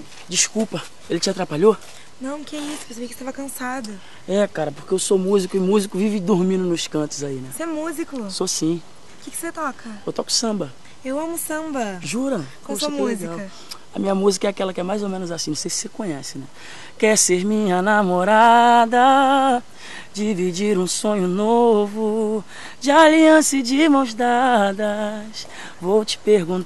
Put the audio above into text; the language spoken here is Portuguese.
Desculpa, ele te atrapalhou? Não, que isso, percebi que você estava cansada. É, cara, porque eu sou músico e músico vive dormindo nos cantos aí, né? Você é músico? Sou sim. O que você toca? Eu toco samba. Eu amo samba. Jura? Qual Poxa, sua que música? legal. A minha música é aquela que é mais ou menos assim, não sei se você conhece, né? Quer ser minha namorada, dividir um sonho novo, de aliança e de mãos dadas. Vou te perguntar